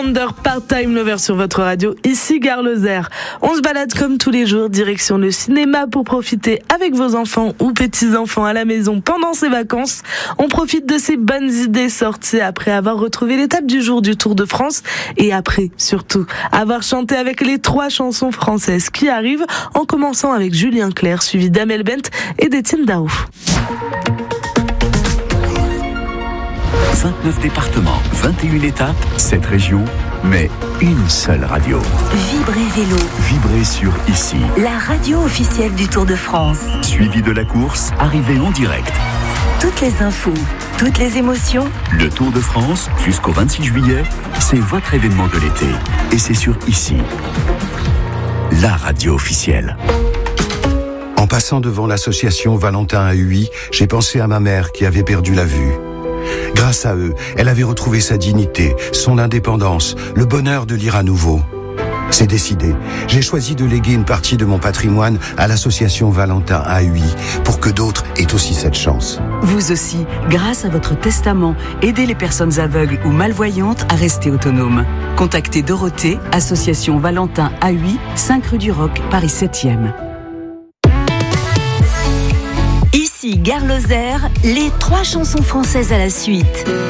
Wonder, Part-Time Lover sur votre radio, ici Gare Lozère. On se balade comme tous les jours, direction le cinéma pour profiter avec vos enfants ou petits-enfants à la maison pendant ces vacances. On profite de ces bonnes idées sorties après avoir retrouvé l'étape du jour du Tour de France et après, surtout, avoir chanté avec les 3 chansons françaises qui arrivent, en commençant avec Julien Clerc, suivi d'Amel Bent et d'Étienne Daou. 29 départements, 21 étapes, 7 régions, mais une seule radio. Vibrez Vélo. Vibrez sur Ici. La radio officielle du Tour de France. Suivi de la course, arrivée en direct. Toutes les infos, toutes les émotions. Le Tour de France, jusqu'au 26 juillet, c'est votre événement de l'été. Et c'est sur Ici. La radio officielle. En passant devant l'association Valentin à Huy, j'ai pensé à ma mère qui avait perdu la vue. Grâce à eux, elle avait retrouvé sa dignité, son indépendance, le bonheur de lire à nouveau. C'est décidé. J'ai choisi de léguer une partie de mon patrimoine à l'association Valentin à Huy pour que d'autres aient aussi cette chance. Vous aussi, grâce à votre testament, aidez les personnes aveugles ou malvoyantes à rester autonomes. Contactez Dorothée, association Valentin à Huy, 5 rue du Roc, Paris 7e. Ici Gare Lozère, les 3 chansons françaises à la suite.